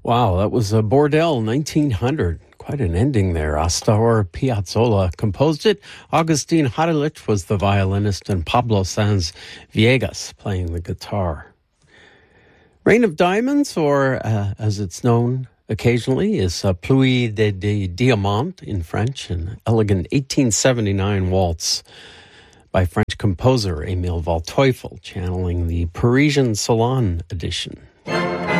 Wow, that was a Bordel, 1900. Quite an ending there. Astor Piazzolla composed it. Agustin Hadelich was the violinist, and Pablo Sanz Viegas playing the guitar. Rain of Diamonds, or as it's known occasionally, is Pluie de Diamants in French, an elegant 1879 waltz by French composer Émile Waldteufel, channeling the Parisian Salon edition.